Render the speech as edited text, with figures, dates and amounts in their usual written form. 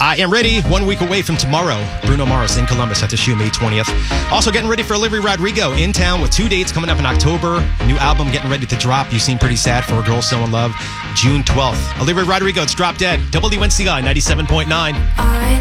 I Am Ready, 1 week away from tomorrow. Bruno Mars in Columbus at the show, May 20th. Also getting ready for Olivia Rodrigo in town with 2 dates coming up in October. New album getting ready to drop. You Seem Pretty Sad for a Girl So in Love, June 12th. Olivia Rodrigo, it's Drop Dead. WNCI 97.9.